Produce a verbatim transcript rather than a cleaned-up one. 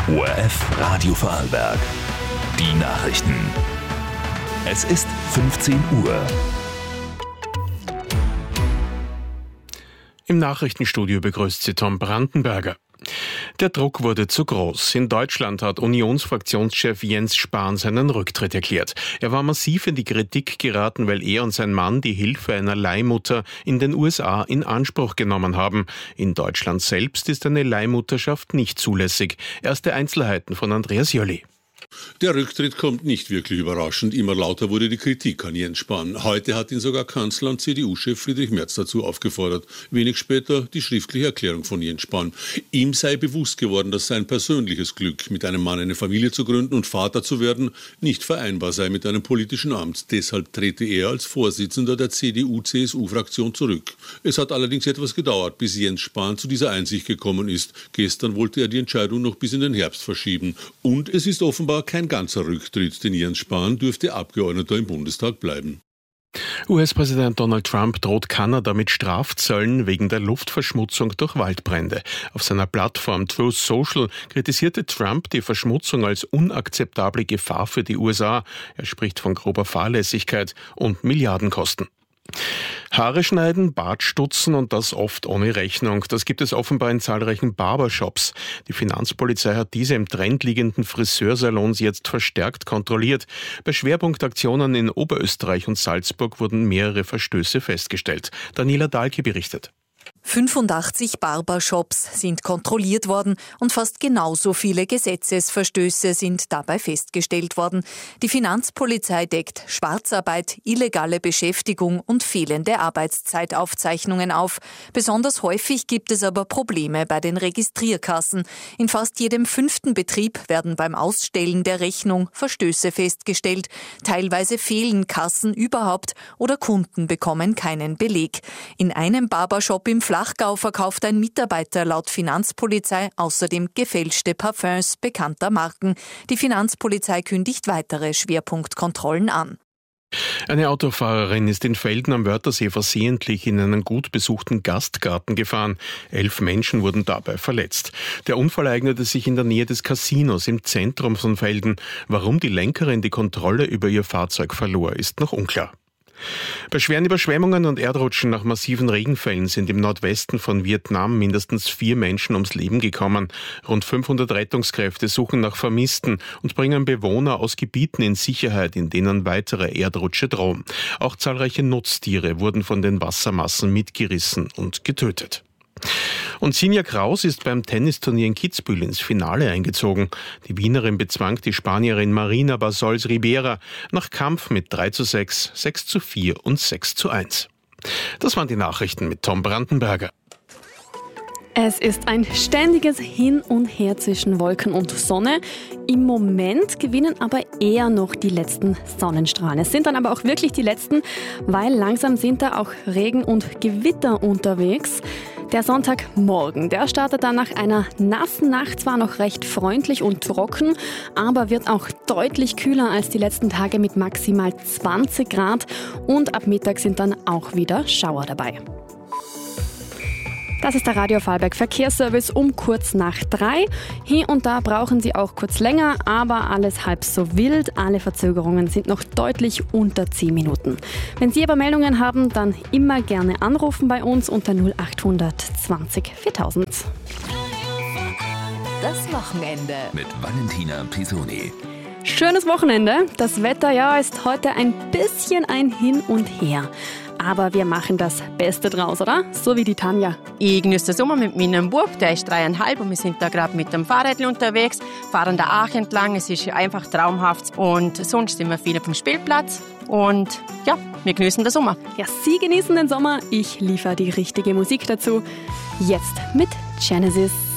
O R F Radio Vorarlberg. Die Nachrichten. Es ist fünfzehn Uhr. Im Nachrichtenstudio begrüßt Sie Tom Brandenberger. Der Druck wurde zu groß. In Deutschland hat Unionsfraktionschef Jens Spahn seinen Rücktritt erklärt. Er war massiv in die Kritik geraten, weil er und sein Mann die Hilfe einer Leihmutter in den U S A in Anspruch genommen haben. In Deutschland selbst ist eine Leihmutterschaft nicht zulässig. Erste Einzelheiten von Andreas Jolli. Der Rücktritt kommt nicht wirklich überraschend. Immer lauter wurde die Kritik an Jens Spahn. Heute hat ihn sogar Kanzler und C D U-Chef Friedrich Merz dazu aufgefordert. Wenig später die schriftliche Erklärung von Jens Spahn. Ihm sei bewusst geworden, dass sein persönliches Glück, mit einem Mann eine Familie zu gründen und Vater zu werden, nicht vereinbar sei mit einem politischen Amt. Deshalb trete er als Vorsitzender der C D U-C S U-Fraktion zurück. Es hat allerdings etwas gedauert, bis Jens Spahn zu dieser Einsicht gekommen ist. Gestern wollte er die Entscheidung noch bis in den Herbst verschieben. Und es ist offenbar kein ganzer Rücktritt, denn Jens Spahn dürfte Abgeordneter im Bundestag bleiben. U S-Präsident Donald Trump droht Kanada mit Strafzöllen wegen der Luftverschmutzung durch Waldbrände. Auf seiner Plattform Truth Social kritisierte Trump die Verschmutzung als unakzeptable Gefahr für die U S A. Er spricht von grober Fahrlässigkeit und Milliardenkosten. Haare schneiden, Bart stutzen und das oft ohne Rechnung. Das gibt es offenbar in zahlreichen Barbershops. Die Finanzpolizei hat diese im Trend liegenden Friseursalons jetzt verstärkt kontrolliert. Bei Schwerpunktaktionen in Oberösterreich und Salzburg wurden mehrere Verstöße festgestellt. Daniela Dahlke berichtet. fünfundachtzig Barbershops sind kontrolliert worden und fast genauso viele Gesetzesverstöße sind dabei festgestellt worden. Die Finanzpolizei deckt Schwarzarbeit, illegale Beschäftigung und fehlende Arbeitszeitaufzeichnungen auf. Besonders häufig gibt es aber Probleme bei den Registrierkassen. In fast jedem fünften Betrieb werden beim Ausstellen der Rechnung Verstöße festgestellt. Teilweise fehlen Kassen überhaupt oder Kunden bekommen keinen Beleg. In einem Barbershop im Flachgau verkauft ein Mitarbeiter laut Finanzpolizei außerdem gefälschte Parfums bekannter Marken. Die Finanzpolizei kündigt weitere Schwerpunktkontrollen an. Eine Autofahrerin ist in Velden am Wörthersee versehentlich in einen gut besuchten Gastgarten gefahren. Elf Menschen wurden dabei verletzt. Der Unfall ereignete sich in der Nähe des Casinos im Zentrum von Velden. Warum die Lenkerin die Kontrolle über ihr Fahrzeug verlor, ist noch unklar. Bei schweren Überschwemmungen und Erdrutschen nach massiven Regenfällen sind im Nordwesten von Vietnam mindestens vier Menschen ums Leben gekommen. Rund fünfhundert Rettungskräfte suchen nach Vermissten und bringen Bewohner aus Gebieten in Sicherheit, in denen weitere Erdrutsche drohen. Auch zahlreiche Nutztiere wurden von den Wassermassen mitgerissen und getötet. Und Sinja Kraus ist beim Tennisturnier in Kitzbühel ins Finale eingezogen. Die Wienerin bezwang die Spanierin Marina Basols Ribera nach Kampf mit drei zu sechs, sechs zu vier und sechs zu eins. Das waren die Nachrichten mit Tom Brandenberger. Es ist ein ständiges Hin und Her zwischen Wolken und Sonne. Im Moment gewinnen aber eher noch die letzten Sonnenstrahlen. Es sind dann aber auch wirklich die letzten, weil langsam sind da auch Regen und Gewitter unterwegs. Der Sonntagmorgen, der startet dann nach einer nassen Nacht zwar noch recht freundlich und trocken, aber wird auch deutlich kühler als die letzten Tage mit maximal zwanzig Grad und ab Mittag sind dann auch wieder Schauer dabei. Das ist der Radio Vorarlberg Verkehrsservice um kurz nach drei. Hier und da brauchen Sie auch kurz länger, aber alles halb so wild. Alle Verzögerungen sind noch deutlich unter zehn Minuten. Wenn Sie aber Meldungen haben, dann immer gerne anrufen bei uns unter null acht zwanzig viertausend. Das Wochenende mit Valentina Pisoni. Schönes Wochenende. Das Wetter, ja, ist heute ein bisschen ein Hin und Her. Aber wir machen das Beste draus, oder? So wie die Tanja. Ich genieße den Sommer mit meinem Bub, der ist dreieinhalb und wir sind da gerade mit dem Fahrrad unterwegs, fahren der Aach entlang, es ist einfach traumhaft und sonst sind wir viel auf dem Spielplatz und ja, wir genießen den Sommer. Ja, Sie genießen den Sommer, ich liefere die richtige Musik dazu. Jetzt mit Genesis.